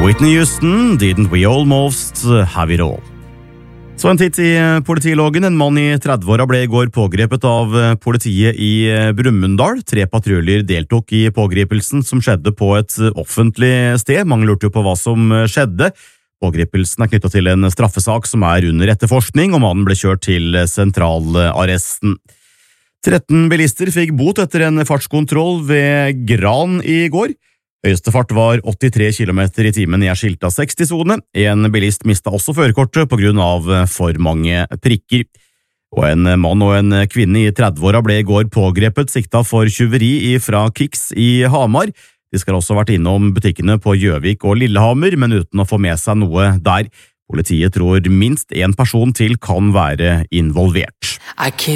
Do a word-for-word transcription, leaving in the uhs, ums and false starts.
Whitney Houston, Didn't We Almost Have It All. Så en titt i politiloggen. En mann i trettiåra ble i går pågrepet av politiet i Brumunddal. Tre patruljer deltok i pågripelsen som skjedde på et offentlig sted. Mange lurte jo på hva som skjedde. Pågripelsen er knyttet til en straffesak som er under etterforskning, og mannen ble kjørt til sentralarresten. tretten bilister fikk bot etter en fartskontroll ved Gran i går. Høyeste fart var åttitre kilometer i timen i en skilta seksti-sone. En bilist mistet også førerkortet på grunn av for mange prikker. Og en mann og en kvinne i trettiåra ble i går pågrepet sikta for tjuveri fra Kicks i Hamar. De skal også ha vært innom butikkene på Gjøvik og Lillehammer, men uten å få med seg noe der. Politiet tror minst en person til kan være involvert.